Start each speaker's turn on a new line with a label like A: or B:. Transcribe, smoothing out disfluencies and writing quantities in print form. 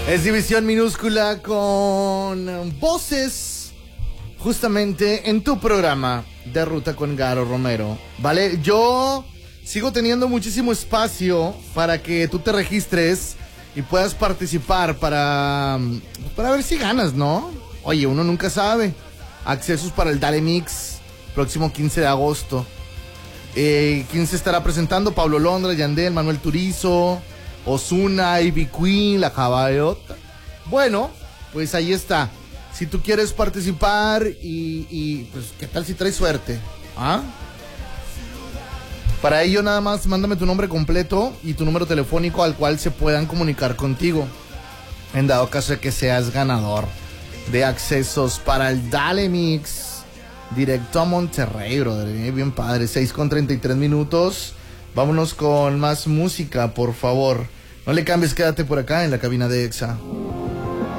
A: Es División Minúscula con voces justamente en tu programa de Ruta con Garo Romero, ¿vale? Yo sigo teniendo muchísimo espacio para que tú te registres y puedas participar para ver si ganas, ¿no? Oye, uno nunca sabe. Accesos para el Dale Mix, próximo 15 de agosto. ¿Quién se estará presentando? Pablo Londra, Yandel, Manuel Turizo, Ozuna, Ivy Queen, La Caballota. Bueno, pues ahí está. Si tú quieres participar y pues, ¿qué tal si traes suerte? ¿Ah? Para ello nada más mándame tu nombre completo y tu número telefónico al cual se puedan comunicar contigo, en dado caso de que seas ganador de accesos para el Dale Mix directo a Monterrey, brother. Bien padre, 6:33. Vámonos con más música, por favor. No le cambies, quédate por acá en la cabina de Exa.